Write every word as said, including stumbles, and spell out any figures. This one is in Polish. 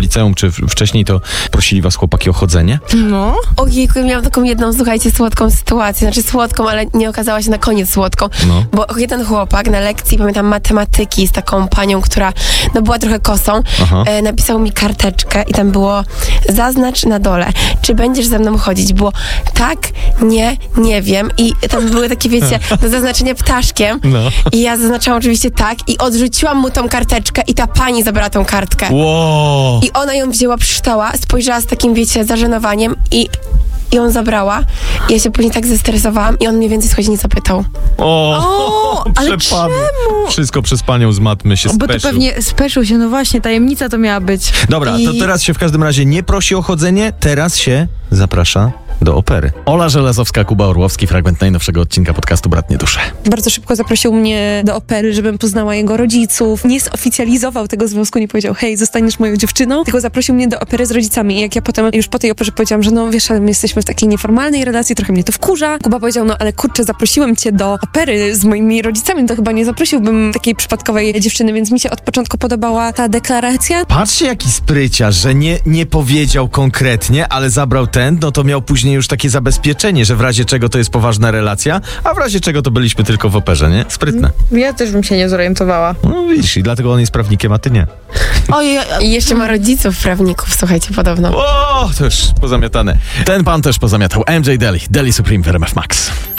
liceum, czy w- wcześniej, to prosili was chłopaki o chodzenie? No. Ojejku, miałam taką jedną, słuchajcie, słodką sytuację. Znaczy słodką, ale nie okazała się na koniec słodką. No. Bo jeden chłopak na lekcji, pamiętam, matematyki z taką panią, która no była trochę kosą, Aha. e, napisał mi karteczkę i tam było: zaznacz na dole, czy będziesz ze mną chodzić. Było tak, nie, nie wiem. I tam były takie, wiecie, do zaznaczenia ptaszkiem. No. I ja zaznaczałam oczywiście tak i odrzuciłam mu tą karteczkę i ta pani zabrała tą kartkę. Wow. I ona ją wzięła, przeczytała, spojrzała z takim, wiecie, zażenowaniem i i ją zabrała. I ja się później tak zestresowałam i on mnie więcej schodzi nie zapytał. O, O, ale przepadło. czemu? Wszystko przez panią z matmy się Bo to speszył. pewnie speszył się, no właśnie, tajemnica to miała być. Dobra, to I- teraz się w każdym razie nie prosi o chodzenie, teraz się zaprasza do opery. Ola Żelazowska, Kuba Orłowski, fragment najnowszego odcinka podcastu Bratnie Dusze. Bardzo szybko zaprosił mnie do opery, żebym poznała jego rodziców. Nie zoficjalizował tego związku, nie powiedział: hej, zostaniesz moją dziewczyną, tylko zaprosił mnie do opery z rodzicami. I jak ja potem już po tej operze powiedziałam, że no wiesz, ale my jesteśmy w takiej nieformalnej relacji, trochę mnie to wkurza. Kuba powiedział: no ale kurczę, zaprosiłem cię do opery z moimi rodzicami, to chyba nie zaprosiłbym takiej przypadkowej dziewczyny, więc mi się od początku podobała ta deklaracja. Patrzcie, jaki sprycia, że nie, nie powiedział konkretnie, ale zabrał ten, no to miał później już takie zabezpieczenie, że w razie czego to jest poważna relacja, a w razie czego to byliśmy tylko w operze, nie? Sprytne. Ja też bym się nie zorientowała. No widzisz, i dlatego on jest prawnikiem, a ty nie. Ojej, i jeszcze ma rodziców prawników, słuchajcie, podobno. O, to już pozamiatane. Ten pan też pozamiatał. M J Deli, Deli Supreme w R M F Max.